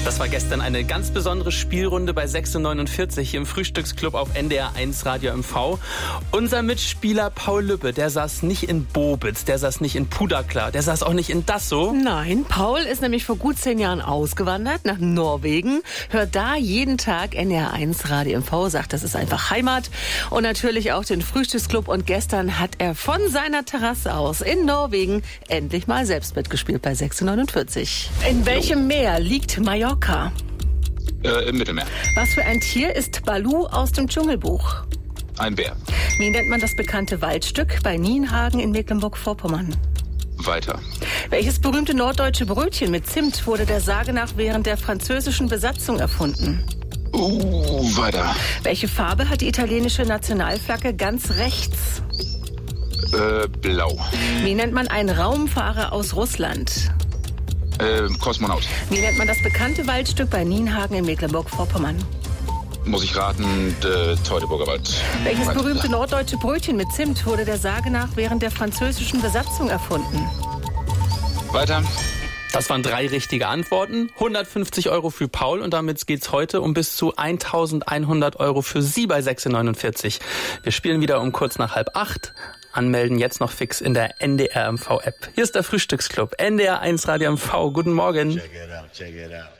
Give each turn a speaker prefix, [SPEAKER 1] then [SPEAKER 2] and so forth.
[SPEAKER 1] Das war gestern eine ganz besondere Spielrunde bei 6:49 hier im Frühstücksclub auf NDR 1 Radio MV. Unser Mitspieler Paul Lübbe, der saß nicht in Bobitz, der saß nicht in Puderklar, der saß auch nicht in Dassow.
[SPEAKER 2] Nein, Paul ist nämlich vor gut 10 Jahren ausgewandert nach Norwegen, hört da jeden Tag NDR 1 Radio MV, sagt, das ist einfach Heimat und natürlich auch den Frühstücksclub. Und gestern hat er von seiner Terrasse aus in Norwegen endlich mal selbst mitgespielt bei 6:49. In welchem Meer liegt Mallorca?
[SPEAKER 3] Im Mittelmeer.
[SPEAKER 2] Was für ein Tier ist Baloo aus dem Dschungelbuch?
[SPEAKER 3] Ein Bär.
[SPEAKER 2] Wie nennt man das bekannte Waldstück bei Nienhagen in Mecklenburg-Vorpommern?
[SPEAKER 3] Weiter.
[SPEAKER 2] Welches berühmte norddeutsche Brötchen mit Zimt wurde der Sage nach während der französischen Besatzung erfunden?
[SPEAKER 3] Weiter.
[SPEAKER 2] Welche Farbe hat die italienische Nationalflagge ganz rechts?
[SPEAKER 3] Blau.
[SPEAKER 2] Wie nennt man einen Raumfahrer aus Russland?
[SPEAKER 3] Kosmonaut.
[SPEAKER 2] Wie nennt man das bekannte Waldstück bei Nienhagen in Mecklenburg-Vorpommern?
[SPEAKER 3] Muss ich raten, Teutoburger Wald.
[SPEAKER 2] Welches
[SPEAKER 3] Weiter.
[SPEAKER 2] berühmte norddeutsche Brötchen mit Zimt wurde der Sage nach während der französischen Besatzung erfunden?
[SPEAKER 3] Weiter.
[SPEAKER 1] Das waren 3 richtige Antworten. 150 € für Paul und damit geht's heute um bis zu 1.100 € für Sie bei 6:49. Wir spielen wieder um kurz nach 7:30. Anmelden jetzt noch fix in der NDR MV App. Hier ist der Frühstücksclub NDR 1 Radio MV. Guten Morgen.
[SPEAKER 4] Check it out.